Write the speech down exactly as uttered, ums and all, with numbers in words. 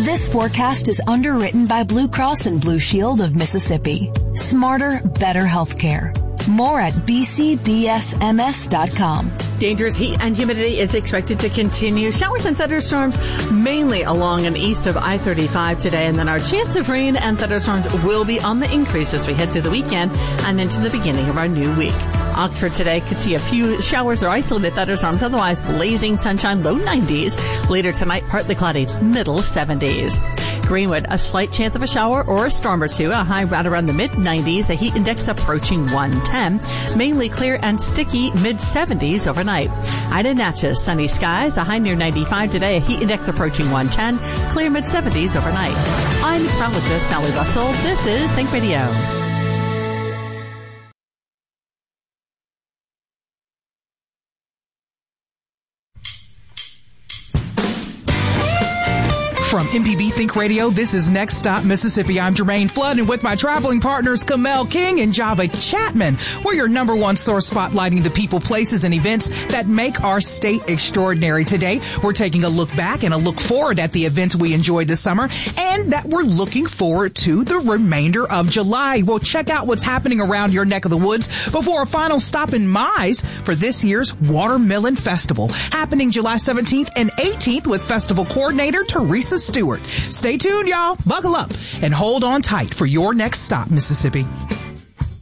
This forecast is underwritten by Blue Cross and Blue Shield of Mississippi. Smarter, better healthcare. More at b c b s m s dot com. Dangerous heat and humidity is expected to continue. Showers and thunderstorms mainly along and east of I thirty-five today, and then our chance of rain and thunderstorms will be on the increase as we head through the weekend and into the beginning of our new week. Oxford today could see a few showers or isolated thunderstorms, otherwise blazing sunshine, low nineties. Later tonight, partly cloudy, middle seventies. Greenwood, a slight chance of a shower or a storm or two, a high right around the mid nineties, a heat index approaching one ten. Mainly clear and sticky, mid seventies overnight. Ida Natchez, sunny skies, a high near ninety-five today, a heat index approaching one ten, clear mid seventies overnight. I'm meteorologist Sally Russell. This is Think Radio. From M P B Think Radio, this is Next Stop Mississippi. I'm Jermaine Flood, and with my traveling partners, Kamel King and Java Chapman, we're your number one source spotlighting the people, places, and events that make our state extraordinary. Today, we're taking a look back and a look forward at the events we enjoyed this summer and that we're looking forward to the remainder of July. We'll check out what's happening around your neck of the woods before a final stop in Mize for this year's Watermelon Festival, happening July seventeenth and eighteenth with festival coordinator Teresa Stewart. Stay tuned, y'all. Buckle up and hold on tight for your next stop, Mississippi.